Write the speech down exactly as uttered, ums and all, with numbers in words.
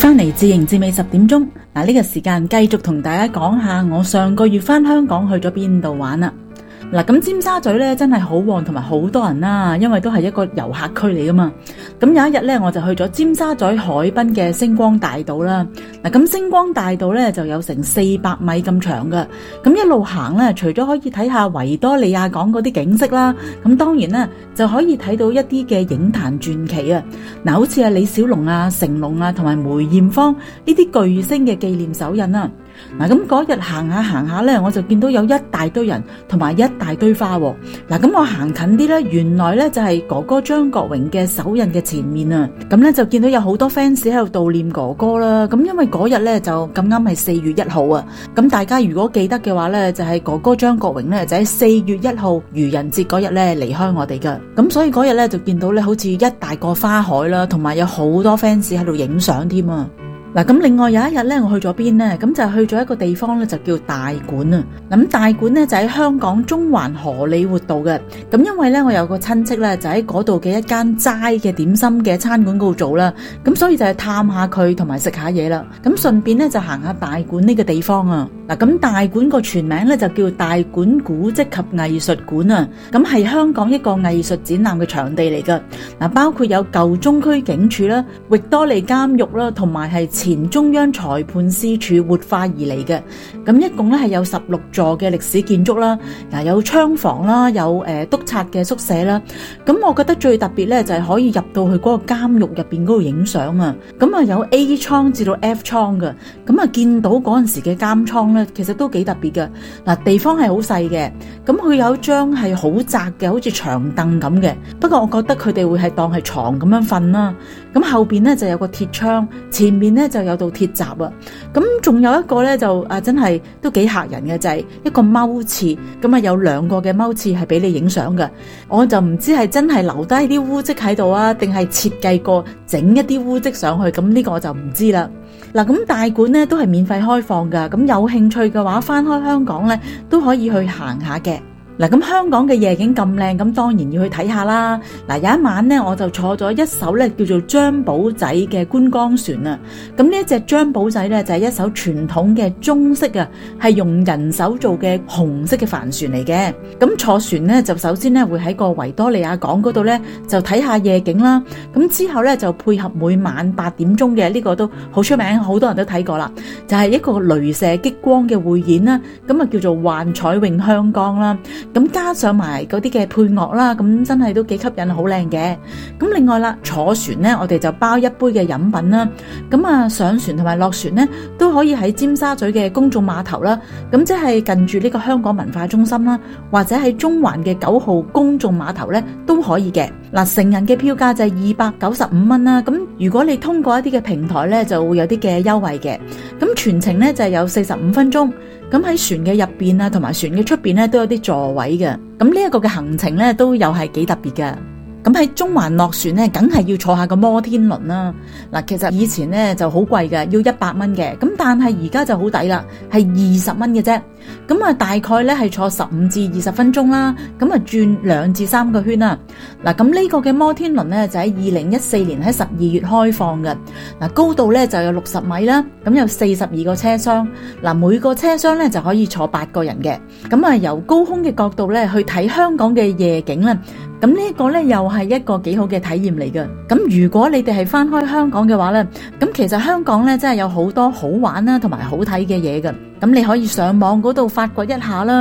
翻嚟自營自美十點鐘，嗱、這、呢個時間繼續同大家講下我上個月翻香港去咗邊度玩啦。嗱，咁尖沙咀咧真係好旺同埋好多人啦，因為都係一個遊客區嚟噶嘛。咁有一日咧，我就去咗尖沙咀海濱嘅星光大道啦。嗱，咁星光大道咧就有成四百米咁長噶。咁一路行咧，除咗可以睇下維多利亞港嗰啲景色啦，咁當然咧就可以睇到一啲嘅影壇傳奇啊。嗱，好似啊李小龍啊、成龍啊同埋梅艷芳呢啲巨星嘅紀念手印啊。嗱，咁嗰日行下行下咧，我就見到有一大堆人同埋一大堆花。嗱，咁我行近啲咧，原來咧就係哥哥張國榮嘅手印嘅前面啊。咁咧就見到有好多 fans 喺度悼念哥哥啦。咁因為嗰日咧就咁啱係四月一號啊。咁大家如果記得嘅話咧，就係哥哥張國榮咧就喺四月一號愚人節嗰日咧離開我哋噶。咁所以嗰日咧就見到咧好似一大個花海啦，同埋有好多 fans 喺度影相添啊。嗱，咁另外有一日咧，我去咗邊咧？咁就去咗一個地方咧，就叫大館啊。咁大館咧就喺香港中環荷里活道嘅。咁因為咧，我有個親戚咧，就喺嗰度嘅一間齋嘅點心嘅餐館嗰度做啦。咁所以就係探下佢同埋食下嘢啦。咁順便咧就行下大館呢個地方啊。嗱，咁大館個全名咧就叫大館古蹟及藝術館啊。咁係香港一個藝術展覽嘅場地嚟噶。嗱，包括有舊中區警署啦、域多利監獄啦，同埋係前中央裁判司署活化而嚟嘅。咁一共咧係有十六座嘅歷史建築啦，嗱，有槍房啦，有誒、呃、督察嘅宿舍啦。咁我覺得最特別咧就係可以入到去嗰個監獄入邊嗰度影相啊。咁啊有 A 倉至到 F 倉嘅，咁啊見到嗰陣時嘅監倉咧，其實都幾特別嘅。嗱，地方係好細嘅，咁佢有一張係好窄嘅，好似長凳咁嘅。不過我覺得佢哋會係當係床咁樣瞓啦。咁後邊咧就有個鐵窗，前面咧就有道鐵閘啊。咁仲有一個咧就啊真係都幾嚇人嘅，就係一個踎廁。咁啊有兩個嘅踎廁係俾你影相嘅。我就唔知係真係留低啲污跡喺度啊，定係設計過整一啲污跡上去。咁呢個我就唔知啦。嗱，咁大館咧都係免費開放噶。咁有興趣嘅話，翻開香港咧都可以去行下嘅。嗱，咁香港嘅夜景咁靚，咁當然要去睇下啦。嗱，有一晚咧，我就坐咗一艘咧叫做張寶仔嘅觀光船啊。咁呢一隻張寶仔咧就係一艘傳統嘅中式啊，係用人手做嘅紅色嘅帆船嚟嘅。咁坐船咧就首先咧會喺個維多利亞港嗰度咧就睇下夜景啦。咁之後咧就配合每晚八點鐘嘅呢個都好出名，好多人都睇過啦。就係一個鐳射激光嘅匯演啦。咁啊叫做幻彩詠香江啦。咁加上埋嗰啲嘅配樂啦，咁真係都幾吸引，好靚嘅。咁另外啦，坐船呢，我哋就包一杯嘅飲品啦。咁啊，上船同埋落船呢，都可以喺尖沙咀嘅公眾碼頭啦。咁即係近住呢個香港文化中心啦，或者喺中環嘅九號公眾碼頭呢，都可以嘅。嗱，成人嘅票價就係二百九十五蚊啦。咁如果你通過一啲嘅平台呢，就會有啲嘅優惠嘅。咁全程呢，就係有四十五分鐘。咁喺船嘅入邊啊，同埋船嘅出邊咧，都有啲座位嘅。咁呢一個嘅行程咧，都又係幾特別嘅。咁喺中環落船咧，梗係要坐下個摩天輪啦。嗱，其實以前咧就好貴嘅，要一百蚊嘅。咁但係而家就好抵啦，係二十蚊嘅啫。咁啊，大概咧係坐十五至二十分鐘啦。咁啊，轉兩至三個圈啦。嗱，咁呢個嘅摩天輪咧就喺二零一四年喺十二月開放嘅。嗱，高度咧就有六十米啦。咁有四十二個車廂。嗱，每個車廂咧就可以坐八個人嘅。咁啊，由高空嘅角度咧去睇香港嘅夜景咧。咁呢一個咧又係一個幾好嘅體驗嚟嘅。咁如果你哋係翻開香港嘅話咧，咁其實香港咧真係有好多好玩啦，同埋好睇嘅嘢嘅。咁你可以上網嗰度發掘一下啦。